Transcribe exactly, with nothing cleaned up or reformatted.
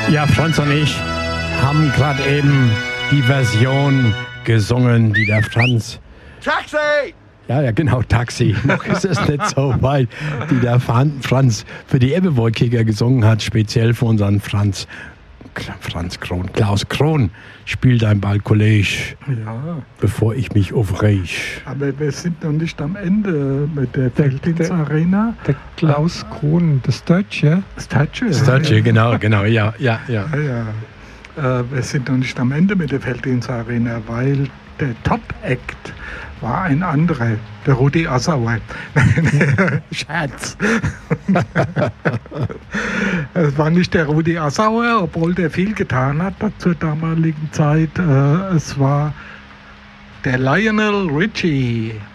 Ja, Franz und ich haben gerade eben die Version gesungen, die der Franz... Taxi! Ja, ja, genau, Taxi. Noch ist es nicht so weit, die der Franz für die Ebbewoldkicker gesungen hat, speziell für unseren Franz. Franz Kron, Klaus Kron spielt ein Ball College, Ja, bevor ich mich aufreg. aber wir sind noch nicht am Ende mit der Feldins Arena. Der Klaus Kron, das Deutsche. Das Deutsche. Das Deutsche, genau, genau, ja, ja, ja. Ja, ja. Äh, wir sind noch nicht am Ende mit der Feldins Arena, weil der Top-Act war ein anderer, der Rudi Assauer. Scherz. Es war nicht der Rudi Assauer, obwohl der viel getan hat zur damaligen Zeit. Äh, es war der Lionel Richie.